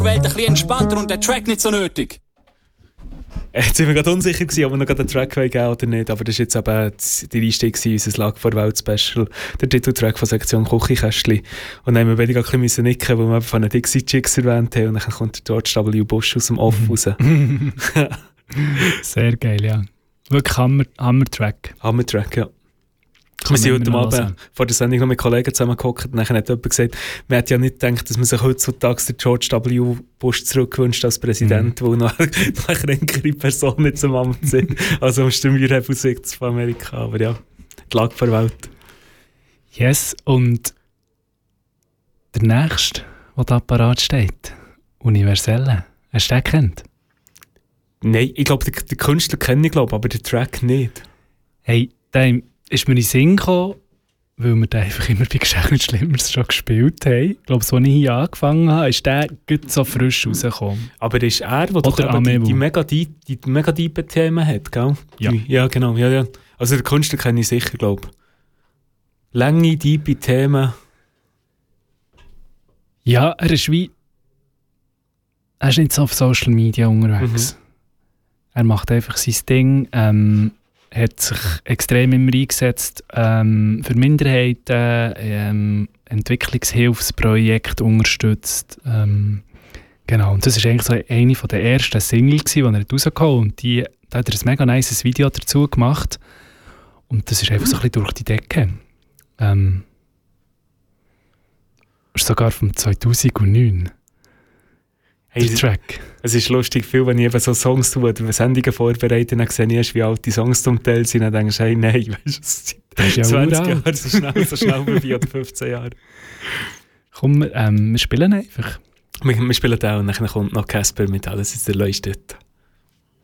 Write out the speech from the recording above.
Welt ein bisschen entspannter und der Track nicht so nötig. Jetzt sind wir gerade unsicher gewesen, ob wir noch einen Track geben oder nicht, aber das war jetzt eben die Einstieg in unser Lage vor Welt Special, der Titeltrack von Sektion Küchenkästchen. Und dann haben wir beide ein bisschen nicken, weil wir eben von den Dixie Chicks erwähnt haben und dann kommt der George W. Bush aus dem Off raus. Sehr geil, ja. Wirklich Hammer-Track. Hammer-Track, ja. Wir sind heute Abend vor der Sendung noch mit Kollegen zusammengehockt und dann hat jemand gesagt, man hat ja nicht gedacht, dass man sich heutzutage den George W. Bush zurückwünscht als Präsident, weil noch eine kränkere Person nicht zum Amt sind. Also am Stimmüberhebel von Amerika, aber ja, die Lage der Welt. Yes, und der nächste, der da parat steht, Universelle, hast du den kennt? Nein, ich glaube, den Künstler kenne ich, aber den Track nicht. Hey, der ist mir in den Sinn gekommen, weil wir den einfach immer bei Geschenken nicht Schlimmeres schon gespielt haben. Ich glaube, so als ich hier angefangen habe, ist der gut so frisch rausgekommen. Aber ist er, der doch die mega tiefen Themen hat, gell? Ja. Ja, genau. Ja. Also den Künstler kenne ich sicher, glaube ich. Lange, tiefe Themen. Ja, er ist nicht so auf Social Media unterwegs. Er macht einfach sein Ding, hat sich extrem immer eingesetzt für Minderheiten, Entwicklungshilfsprojekte unterstützt. Genau, und das war eigentlich so eine der ersten Singles, die er rausgeholt hat. Und da hat er ein mega nice Video dazu gemacht. Und das ist einfach so ein bisschen durch die Decke. Ist sogar vom 2009. Hey, der Track. Es ist lustig, viel, wenn ich eben so Songs tue oder Sendungen vorbereite, dann sehe ich, wie alte Songs zum Teil sind, dann denkst du, hey, nein, weißt du, das ist ja 20 Jahre, so schnell vorbei, oder 15 Jahre. Komm, wir spielen einfach. Wir spielen auch und dann kommt noch Casper mit «Alles ist erleuchtet».